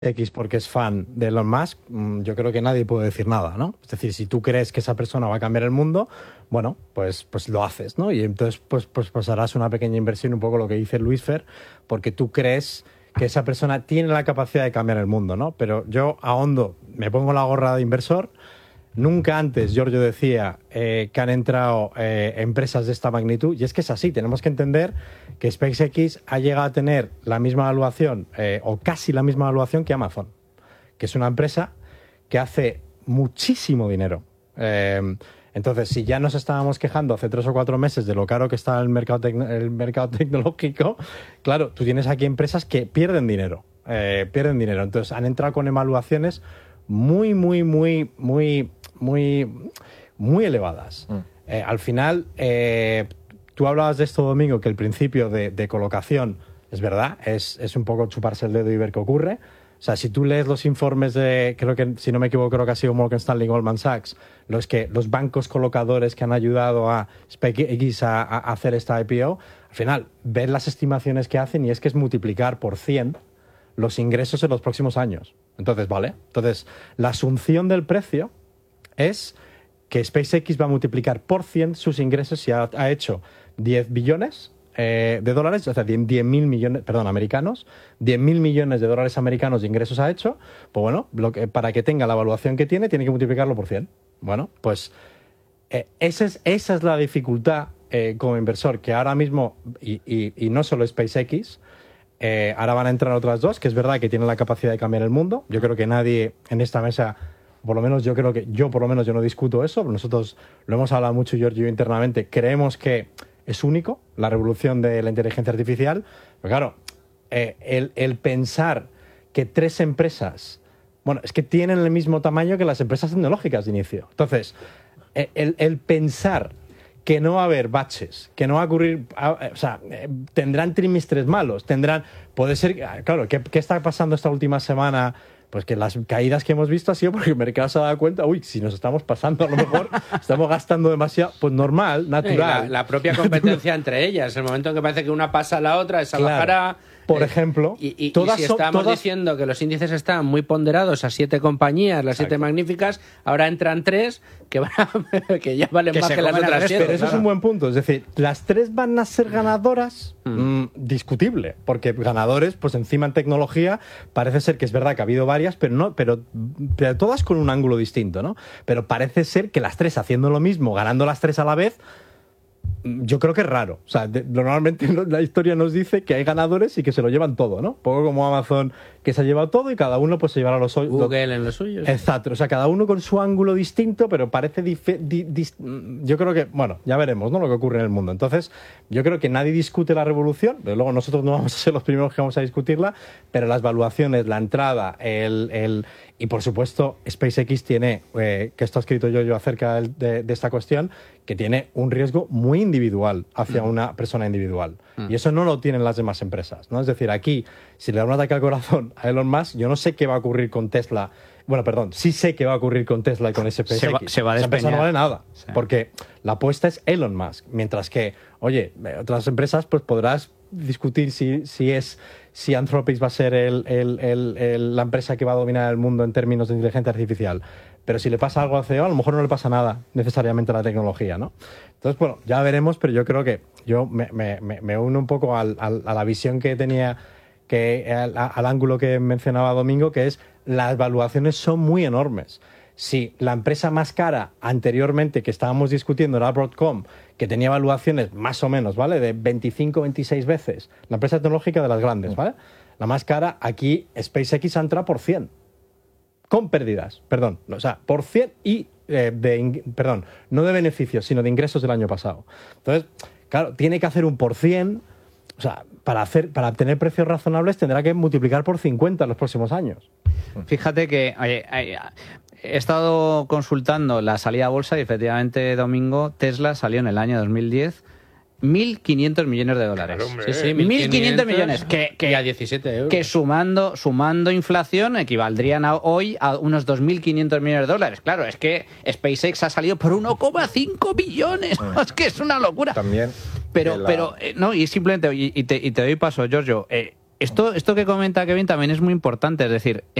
X porque es fan de Elon Musk, yo creo que nadie puede decir nada, ¿no? Es decir, si tú crees que esa persona va a cambiar el mundo, bueno, pues lo haces, ¿no? Y entonces pues harás una pequeña inversión, un poco lo que dice Luis Fer, porque tú crees que esa persona tiene la capacidad de cambiar el mundo, ¿no? Pero yo ahondo, me pongo la gorra de inversor. Nunca antes, Giorgio decía, que han entrado empresas de esta magnitud, y es que es así, tenemos que entender que SpaceX ha llegado a tener la misma evaluación, o casi la misma evaluación que Amazon, que es una empresa que hace muchísimo dinero. Entonces, si ya nos estábamos quejando hace 3 o 4 meses de lo caro que está el mercado tecnológico, claro, tú tienes aquí empresas que pierden dinero. Entonces, han entrado con evaluaciones muy elevadas. Al final, tú hablabas de esto, Domingo, que el principio de colocación es verdad, es un poco chuparse el dedo y ver qué ocurre. O sea, si tú lees los informes de, creo que, si no me equivoco, creo que ha sido Morgan Stanley y Goldman Sachs, los bancos colocadores que han ayudado a SpaceX a hacer esta IPO, al final, ves las estimaciones que hacen y es que es multiplicar por 100 los ingresos en los próximos años. Entonces, ¿vale? Entonces, la asunción del precio es que SpaceX va a multiplicar por 100 sus ingresos si ha hecho 10 billones de dólares, o sea, 10.000 millones, perdón, americanos, 10.000 millones de dólares americanos de ingresos ha hecho, pues bueno, para que tenga la evaluación que tiene que multiplicarlo por 100. Bueno, pues esa es la dificultad como inversor, que ahora mismo, y no solo SpaceX, ahora van a entrar otras dos, que es verdad que tienen la capacidad de cambiar el mundo. Yo creo que nadie en esta mesa, por lo menos yo creo que yo no discuto eso. Nosotros lo hemos hablado mucho, Giorgio, internamente. Creemos que es único la revolución de la inteligencia artificial. Pero claro, el pensar que 3 empresas, bueno, es que tienen el mismo tamaño que las empresas tecnológicas de inicio. Entonces, el pensar que no va a haber baches, que no va a ocurrir, o sea, tendrán trimestres malos, puede ser, claro, ¿qué está pasando esta última semana? Pues que las caídas que hemos visto ha sido porque el mercado se ha dado cuenta, si nos estamos pasando, a lo mejor estamos gastando demasiado, pues normal, natural. La propia competencia entre ellas, el momento en que parece que una pasa a la otra, esa bajará. Por ejemplo, y si estamos diciendo que los índices están muy ponderados a 7 compañías, las 7 magníficas, ahora entran 3 que ya valen más que las otras 7. Pero eso es un buen punto. Es decir, las 3 van a ser ganadoras, discutible, porque ganadores, pues encima en tecnología, parece ser que es verdad que ha habido varias, pero todas con un ángulo distinto, ¿no? Pero parece ser que las 3 haciendo lo mismo, ganando las 3 a la vez, yo creo que es raro. O sea, normalmente la historia nos dice que hay ganadores y que se lo llevan todo, ¿no? Un poco como Amazon, que se ha llevado todo y cada uno pues se llevará los suyos. Google en los suyos. Exacto. O sea, cada uno con su ángulo distinto, pero parece yo creo que, bueno, ya veremos, ¿no? Lo que ocurre en el mundo. Entonces, yo creo que nadie discute la revolución, pero luego nosotros no vamos a ser los primeros que vamos a discutirla, pero las valuaciones, la entrada, y por supuesto, SpaceX tiene, que esto ha escrito yo acerca de esta cuestión, que tiene un riesgo muy individual hacia una persona individual. Y eso no lo tienen las demás empresas, ¿no? Es decir, aquí, si le da un ataque al corazón a Elon Musk, yo no sé qué va a ocurrir con Tesla. Bueno, perdón, sí sé qué va a ocurrir con Tesla y con SpaceX. Se va a Esa despeñar. empresa no vale nada, Sí. porque la apuesta es Elon Musk. Mientras que, oye, otras empresas, pues podrás discutir si Anthropic va a ser la empresa que va a dominar el mundo en términos de inteligencia artificial. Pero si le pasa algo al CEO, a lo mejor no le pasa nada necesariamente a la tecnología, ¿no? Entonces, bueno, ya veremos, pero yo creo que yo me uno un poco a la visión que tenía, al ángulo que mencionaba Domingo, que es las valuaciones son muy enormes. Si la empresa más cara anteriormente que estábamos discutiendo era Broadcom, que tenía valuaciones más o menos, ¿vale? De 25, 26 veces, la empresa tecnológica de las grandes, ¿vale? La más cara, aquí SpaceX entra por 100. Con pérdidas, perdón. O sea, por 100 y, no de beneficios, sino de ingresos del año pasado. Entonces, claro, tiene que hacer un por 100. O sea, para obtener precios razonables tendrá que multiplicar por 50 en los próximos años. Fíjate que he estado consultando la salida a bolsa y efectivamente, Domingo, Tesla salió en el año 2010 1.500 millones de dólares. Claro, sí, 1.500 millones. Y a 17 euros. Que sumando inflación equivaldrían hoy a unos 2.500 millones de dólares. Claro, es que SpaceX ha salido por 1,5 billones. Es que es una locura. También. No, y simplemente, y te doy paso, Giorgio. esto que comenta Kevin también es muy importante, es decir,